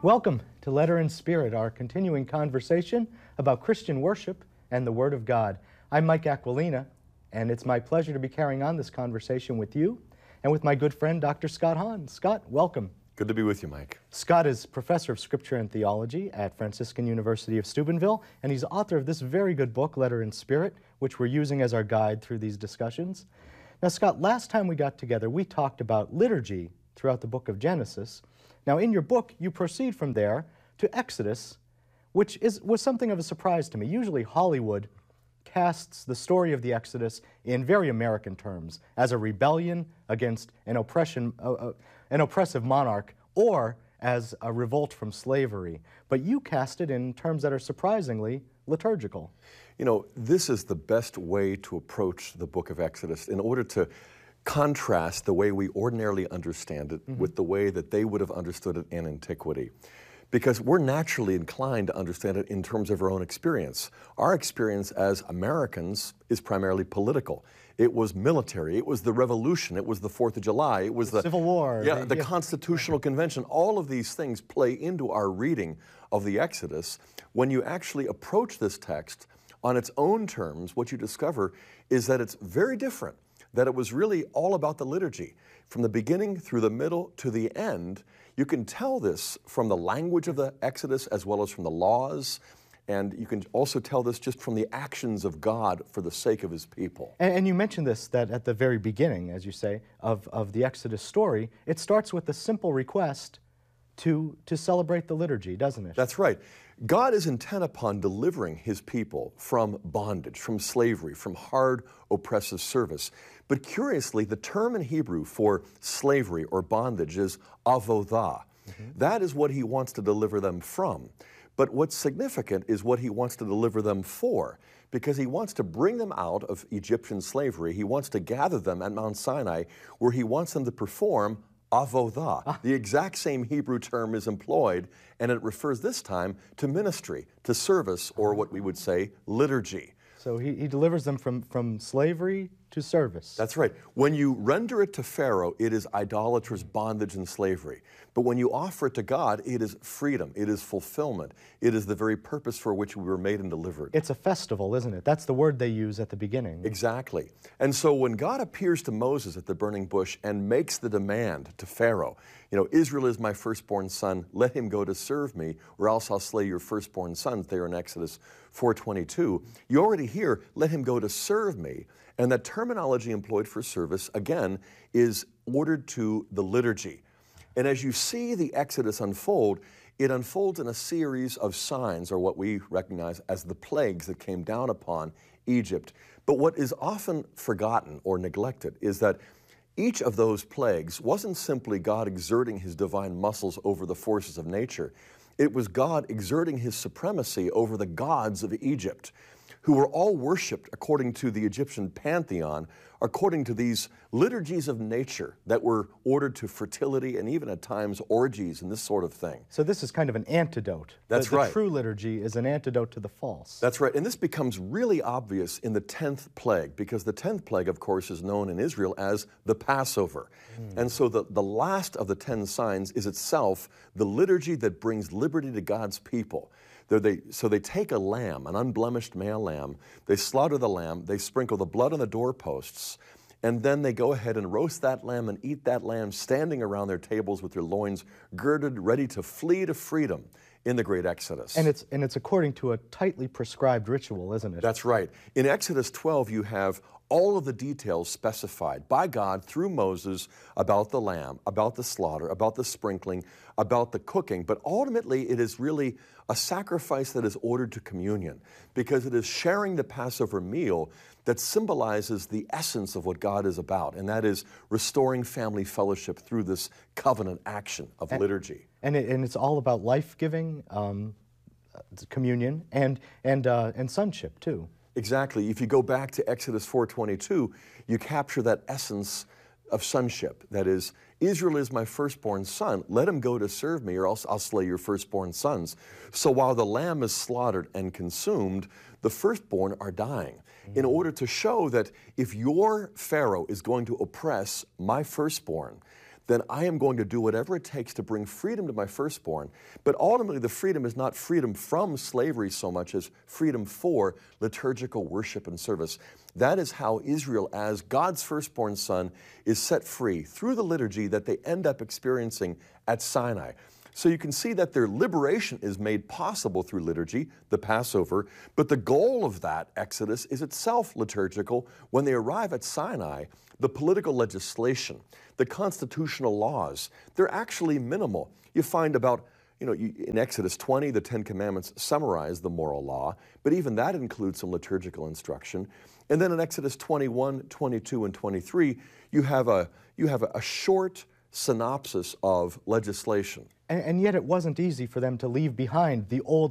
Welcome to Letter and Spirit, our continuing conversation about Christian worship and the Word of God. I'm Mike Aquilina, and it's my pleasure to be carrying on this conversation with you and with my good friend, Dr. Scott Hahn. Scott, welcome. Good to be with you, Mike. Scott is professor of Scripture and Theology at Franciscan University of Steubenville, and he's author of this very good book, Letter and Spirit, which we're using as our guide through these discussions. Now, Scott, last time we got together, we talked about liturgy throughout the book of Genesis. Now, in your book, you proceed from there to Exodus, which was something of a surprise to me. Usually Hollywood casts the story of the Exodus in very American terms, as a rebellion against an oppressive monarch, or as a revolt from slavery. But you cast it in terms that are surprisingly liturgical. You know, this is the best way to approach the book of Exodus in order to contrast the way we ordinarily understand it with the way that they would have understood it in antiquity. Because we're naturally inclined to understand it in terms of our own experience. Our experience as Americans is primarily political. It was military, it was the Revolution, it was the 4th of July, it was the Civil War. The Constitutional Convention. All of these things play into our reading of the Exodus. When you actually approach this text on its own terms, what you discover is that it's very different. That it was really all about the liturgy. From the beginning through the middle to the end, you can tell this from the language of the Exodus as well as from the laws, and you can also tell this just from the actions of God for the sake of His people. And you mentioned this, that at the very beginning, as you say, of the Exodus story, it starts with the simple request to celebrate the liturgy, doesn't it? That's right. God is intent upon delivering His people from bondage, from slavery, from hard, oppressive service. But curiously, the term in Hebrew for slavery or bondage is avodah. That is what He wants to deliver them from. But what's significant is what He wants to deliver them for, because He wants to bring them out of Egyptian slavery. He wants to gather them at Mount Sinai, where He wants them to perform avodah. The exact same Hebrew term is employed, and it refers this time to ministry, to service, or what we would say, liturgy. So he delivers them from slavery to service. That's right. When you render it to Pharaoh, it is idolatrous bondage and slavery. But when you offer it to God, it is freedom. It is fulfillment. It is the very purpose for which we were made and delivered. It's a festival, isn't it? That's the word they use at the beginning. Exactly. And so when God appears to Moses at the burning bush and makes the demand to Pharaoh, you know, Israel is my firstborn son, let him go to serve me, or else I'll slay your firstborn sons, there in Exodus 4:22. You already hear, let him go to serve me. And that terminology employed for service, again, is ordered to the liturgy. And as you see the Exodus unfold, it unfolds in a series of signs, or what we recognize as the plagues that came down upon Egypt. But what is often forgotten or neglected is that each of those plagues wasn't simply God exerting His divine muscles over the forces of nature. It was God exerting His supremacy over the gods of Egypt, who were all worshipped according to the Egyptian pantheon, according to these liturgies of nature that were ordered to fertility and even at times orgies and this sort of thing. So this is kind of an antidote. That's right. The true liturgy is an antidote to the false. That's right. And this becomes really obvious in the 10th plague, because the 10th plague, of course, is known in Israel as the Passover. And so the last of the 10 signs is itself the liturgy that brings liberty to God's people. So they take a lamb, an unblemished male lamb, they slaughter the lamb, they sprinkle the blood on the doorposts, and then they go ahead and roast that lamb and eat that lamb, standing around their tables with their loins girded, ready to flee to freedom in the great Exodus. And it's according to a tightly prescribed ritual, isn't it? That's right. In Exodus 12, you have all of the details specified by God through Moses about the lamb, about the slaughter, about the sprinkling, about the cooking. But ultimately, it is really a sacrifice that is ordered to communion, because it is sharing the Passover meal that symbolizes the essence of what God is about, and that is restoring family fellowship through this covenant action of liturgy. And it's all about life-giving, communion, and sonship, too. Exactly. If you go back to Exodus 4:22, you capture that essence of sonship. That is, Israel is my firstborn son. Let him go to serve me, or else I'll slay your firstborn sons. So while the lamb is slaughtered and consumed, the firstborn are dying, in order to show that if your Pharaoh is going to oppress my firstborn, then I am going to do whatever it takes to bring freedom to my firstborn. But ultimately, the freedom is not freedom from slavery so much as freedom for liturgical worship and service. That is how Israel, as God's firstborn son, is set free through the liturgy that they end up experiencing at Sinai. So you can see that their liberation is made possible through liturgy, the Passover, but the goal of that Exodus is itself liturgical. When they arrive at Sinai, the political legislation, the constitutional laws, they're actually minimal. You find about, in Exodus 20, the Ten Commandments summarize the moral law, but even that includes some liturgical instruction. And then in Exodus 21, 22, and 23, you have a short synopsis of legislation. And yet it wasn't easy for them to leave behind the old